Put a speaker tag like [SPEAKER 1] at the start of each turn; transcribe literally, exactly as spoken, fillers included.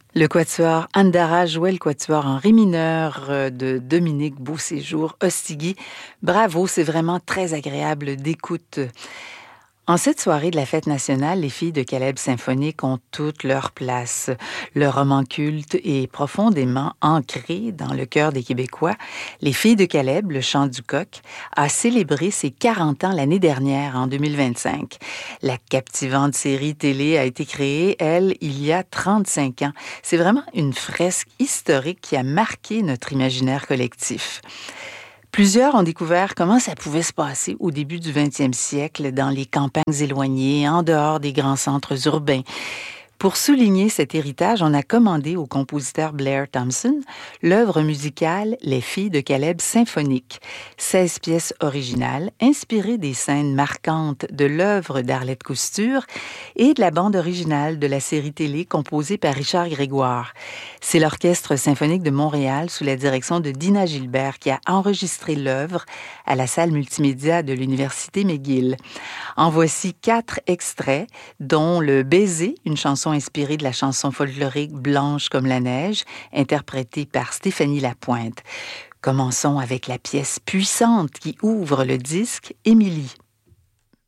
[SPEAKER 1] Le quatuor Andara jouait le quatuor en ré mineur euh, de Dominique Beauséjour Ostigui. Bravo, c'est vraiment très agréable d'écoute. En cette soirée de la fête nationale, les filles de Caleb symphonique ont toute leur place. Le roman culte est profondément ancré dans le cœur des Québécois. Les filles de Caleb, le chant du coq, a célébré ses quarante ans l'année dernière, en deux mille vingt-cinq. La captivante série télé a été créée, elle, il y a trente-cinq ans. C'est vraiment une fresque historique qui a marqué notre imaginaire collectif. Plusieurs ont découvert comment ça pouvait se passer au début du vingtième siècle dans les campagnes éloignées, en dehors des grands centres urbains. Pour souligner cet héritage, on a commandé au compositeur Blair Thompson l'œuvre musicale Les filles de Caleb symphonique, seize pièces originales inspirées des scènes marquantes de l'œuvre d'Arlette Cousture et de la bande originale de la série télé composée par Richard Grégoire. C'est l'Orchestre symphonique de Montréal sous la direction de Dina Gilbert qui a enregistré l'œuvre à la salle multimédia de l'Université McGill. En voici quatre extraits, dont Le baiser, une chanson inspirée de la chanson folklorique Blanche comme la neige, interprétée par Stéphanie Lapointe. Commençons avec la pièce puissante qui ouvre le disque, Émilie.